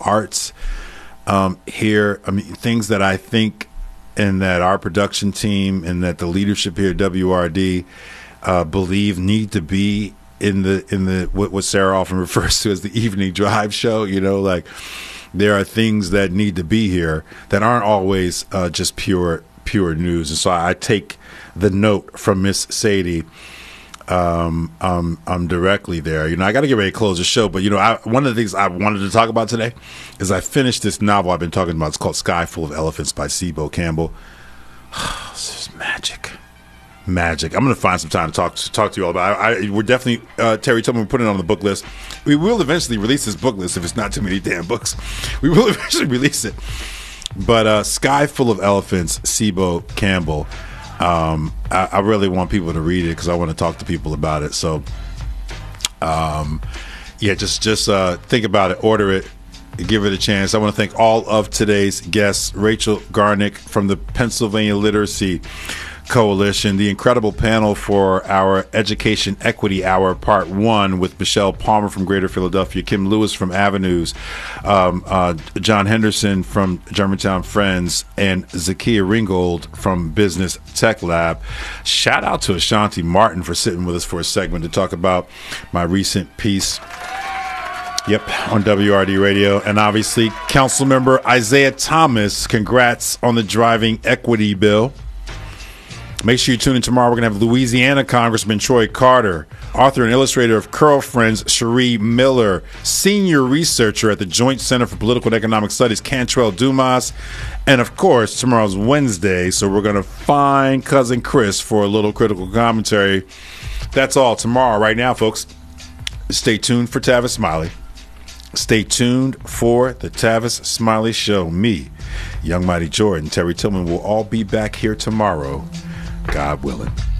arts here. I mean, things that I think and that our production team and that the leadership here at WRD believe need to be in the what Sarah often refers to as the evening drive show. You know, like there are things that need to be here that aren't always just pure news. And so I take the note from Miss Sadie directly there. You know, I got to get ready to close the show, but you know, one of the things I wanted to talk about today is I finished this novel I've been talking about. It's called Sky Full of Elephants by Sibo Campbell. This is magic. I'm going to find some time to talk to you all about it. We're definitely, Terry told me we're putting it on the book list. We will eventually release this book list if it's not too many damn books. We will eventually release it. But Sky Full of Elephants, Sibo Campbell. I really want people to read it because I want to talk to people about it. So, yeah, just think about it, order it, give it a chance. I want to thank all of today's guests: Rachel Garnick from the Pennsylvania Literacy Coalition, the incredible panel for our Education Equity Hour Part 1 with Michelle Palmer from Greater Philadelphia, Kim Lewis from Avenues, John Henderson from Germantown Friends, and Zakia Ringgold from Business Tech Lab. Shout out to Ashanti Martin for sitting with us for a segment to talk about my recent piece. Yep, on WRD Radio. And obviously, Councilmember Isaiah Thomas, congrats on the driving equity bill. Make sure you tune in tomorrow. We're going to have Louisiana Congressman Troy Carter, author and illustrator of Curl Friends, Cherie Miller, senior researcher at the Joint Center for Political and Economic Studies, Cantrell Dumas, and of course, tomorrow's Wednesday, so we're going to find Cousin Chris for a little critical commentary. That's all tomorrow. Right now, folks, stay tuned for Tavis Smiley. Stay tuned for the Tavis Smiley Show. Me, Young Mighty Jordan, Terry Tillman will all be back here tomorrow, God willing.